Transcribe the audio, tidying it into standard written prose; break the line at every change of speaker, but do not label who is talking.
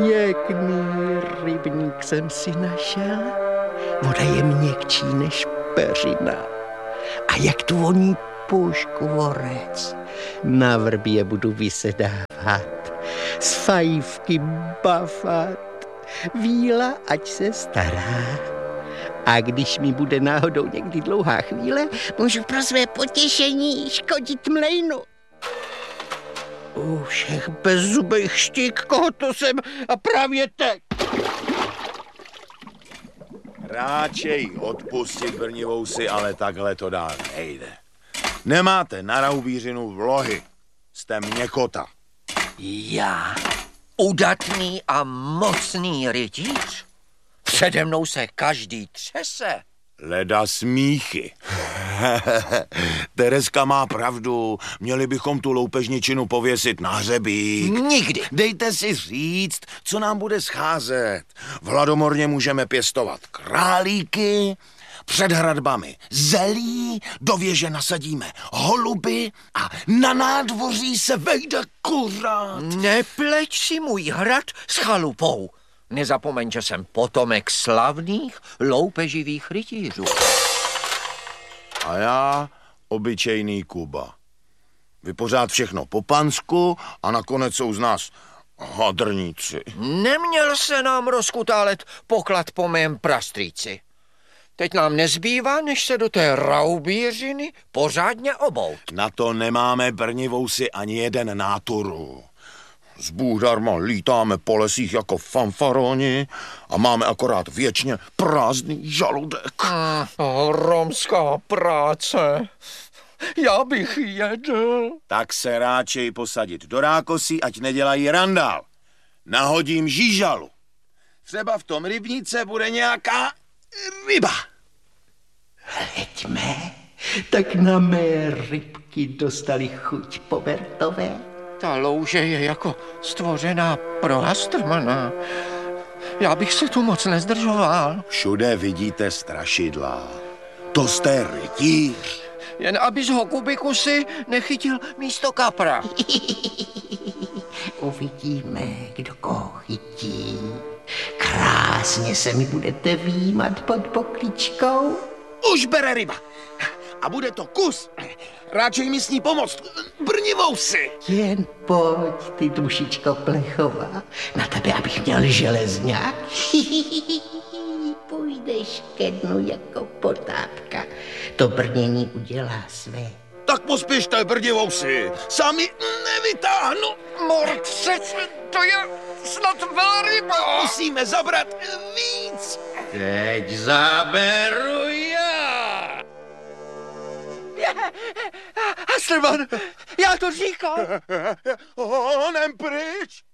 Pěkný rybník jsem si našel. Voda je měkčí než peřina. A jak tu voní puškvorec. Na vrbě budu vysedávat, z fajfky bafat, víla, ať se stará. A když mi bude náhodou někdy dlouhá chvíle, můžu pro své potěšení škodit mlejnu. Všech bezzubejch štík, koho to jsem a právě teď.
Ráčej odpustit Brnivousy, ale takhle to dál nejde. Nemáte na Raubířinu vlohy. Jste měkota.
Já, udatný a mocný rytíř? Přede mnou se každý třese.
Leda smíchy. Tereska má pravdu. Měli bychom tu loupežničinu pověsit na hřebík.
Nikdy.
Dejte si říct, co nám bude scházet. V Hladomorně můžeme pěstovat králíky, před hradbami zelí, do věže nasadíme holuby a na nádvoří se vejde kuřát.
Nepleť si můj hrad s chalupou. Nezapomeň, že jsem potomek slavných loupeživých rytířů.
A já obyčejný Kuba. Vy pořád všechno po pansku a nakonec jsou z nás hadrníci.
Neměl se nám rozkutálet poklad po mém prastrýci. Teď nám nezbývá, než se do té Raubířiny pořádně obout.
Na to nemáme Brnivousy ani jeden náturu. S bůhdarma lítáme po lesích jako fanfaroni a máme akorát věčně prázdný žaludek.
Romská práce. Já bych jedl.
Tak se ráčej posadit do rákosí, ať nedělají randál. Nahodím žížalu. Třeba v tom rybníce bude nějaká ryba.
Hleďme, tak na mé rybky dostali chuť pobertové.
Ta louže je jako stvořená pro Hastrmana. Já bych se tu moc nezdržoval.
Všude vidíte strašidla. To jste rytíř.
Jen abys ho, Kubikusy, nechytil místo kapra.
Uvidíme, kdo koho chytí. Krásně se mi budete výjímat pod pokličkou.
Už bere ryba. A bude to kus. Ráčej mi s ní pomoct. Brnivousy.
Jen pojď, ty dušičko plechová. Na tebe, abych měl železňák. Půjdeš ke dnu jako potápka. To brnění udělá své.
Tak pospěšte, Brnivousy. Sami nevytáhnu.
Mordce, to je snad velryba.
Musíme zabrat víc.
Teď zaberu já.
Hastrman, já to říkal.
Honem pryč.